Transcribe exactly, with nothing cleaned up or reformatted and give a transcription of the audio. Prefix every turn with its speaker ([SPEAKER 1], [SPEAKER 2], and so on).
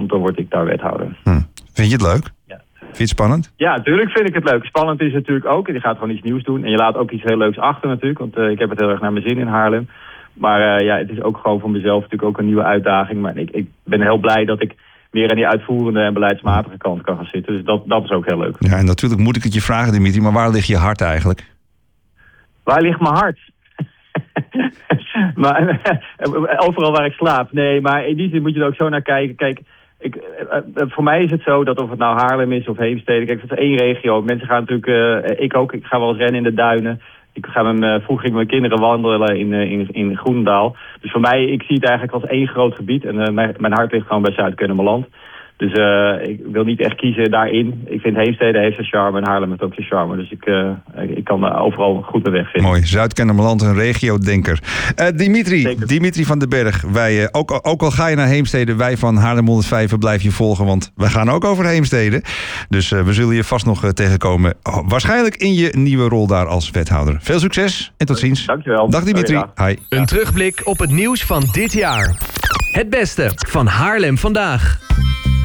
[SPEAKER 1] komt, dan word ik daar wethouder.
[SPEAKER 2] Hm. Vind je het leuk?
[SPEAKER 1] Ja.
[SPEAKER 2] Vind je het spannend?
[SPEAKER 1] Ja, natuurlijk vind ik het leuk. Spannend is het natuurlijk ook. Je gaat gewoon iets nieuws doen. En je laat ook iets heel leuks achter natuurlijk. Want uh, ik heb het heel erg naar mijn zin in Haarlem. Maar uh, ja, het is ook gewoon voor mezelf natuurlijk ook een nieuwe uitdaging. Maar ik, ik ben heel blij dat ik meer aan die uitvoerende en beleidsmatige kant kan gaan zitten. Dus dat, dat is ook heel leuk.
[SPEAKER 2] Ja, en natuurlijk moet ik het je vragen, Dimitri. Maar waar ligt je hart eigenlijk? Waar
[SPEAKER 1] ligt mijn hart? maar, overal waar ik slaap. Nee, maar in die zin moet je er ook zo naar kijken. Kijk, ik, uh, uh, voor mij is het zo dat of het nou Haarlem is of Heemstede. Kijk, het is één regio. Mensen gaan natuurlijk, uh, ik ook, ik ga wel eens rennen in de duinen. Ik ga met mijn, vroeger ging mijn kinderen wandelen in, in, in Groenendaal. Dus voor mij, ik zie het eigenlijk als één groot gebied. En uh, mijn, mijn hart ligt gewoon bij Zuid-Kennemerland. Dus uh, ik wil niet echt kiezen daarin. Ik vind Heemstede heeft zijn charme en Haarlem heeft ook zijn charme. Dus ik, uh, ik kan uh, overal goed mijn weg vinden.
[SPEAKER 2] Mooi, Zuid-Kennemerland, een regio-denker. Uh, Dimitri,
[SPEAKER 1] Zeker.
[SPEAKER 2] Dimitri van den Berg. Wij, uh, ook, ook al ga je naar Heemstede, wij van Haarlem honderdvijf blijf je volgen. Want wij gaan ook over Heemstede. Dus uh, we zullen je vast nog uh, tegenkomen. Oh, waarschijnlijk in je nieuwe rol daar als wethouder. Veel succes en tot ziens.
[SPEAKER 1] Dankjewel.
[SPEAKER 2] Dag Dimitri. Hi.
[SPEAKER 3] Een terugblik op het nieuws van dit jaar. Het beste van Haarlem vandaag.